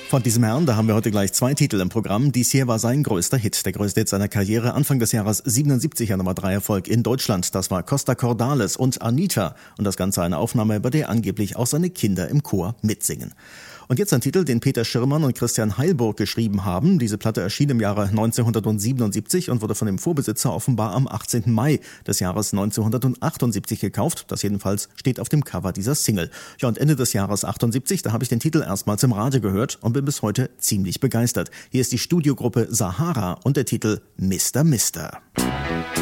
Von diesem Herrn, da haben wir heute gleich 2 Titel im Programm. Dies hier war sein größter Hit, der größte Hit seiner Karriere. Anfang des Jahres 77er Nummer 3 Erfolg in Deutschland. Das war Costa Cordalis und Anita. Und das Ganze eine Aufnahme, bei der angeblich auch seine Kinder im Chor mitsingen. Und jetzt ein Titel, den Peter Schirrmann und Christian Heilburg geschrieben haben. Diese Platte erschien im Jahre 1977 und wurde von dem Vorbesitzer offenbar am 18. Mai des Jahres 1978 gekauft. Das jedenfalls steht auf dem Cover dieser Single. Ja, und Ende des Jahres 78, da habe ich den Titel erstmals im Radio gehört und bin bis heute ziemlich begeistert. Hier ist die Studiogruppe Sahara und der Titel Mr. Mister.